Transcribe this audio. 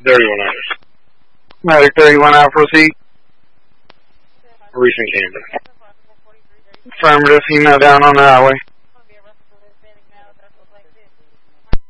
31 hours. Medic 31 out, proceed. Recent Camden. Affirmative, female down on the highway.